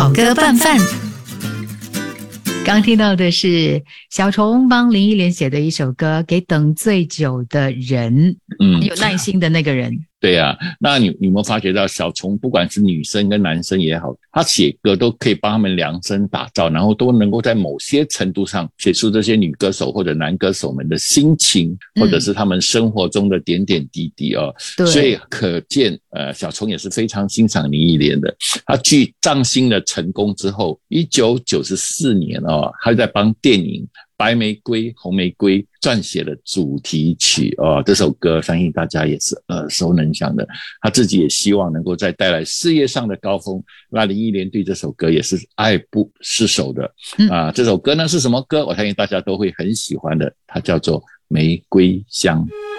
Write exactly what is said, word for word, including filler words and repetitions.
好歌拌饭。刚听到的是小虫帮林忆莲写的一首歌《给等最久的人》，嗯，很有耐心的那个人。 对啊，那你你有没有发觉到小虫不管是女生跟男生也好，他写歌都可以帮他们量身打造，然后都能够在某些程度上写出这些女歌手或者男歌手们的心情，或者是他们生活中的点点滴滴哦。 对， 所以可见呃小虫也是非常欣赏林忆莲的。他继张星的成功之后，一九九四年哦，他在帮电影白玫瑰红玫瑰撰写了主题曲哦，这首歌相信大家也是耳熟能详的。他自己也希望能够再带来事业上的高峰，那林忆莲对这首歌也是爱不释手的、嗯、啊。这首歌呢是什么歌？我相信大家都会很喜欢的，它叫做《玫瑰香》。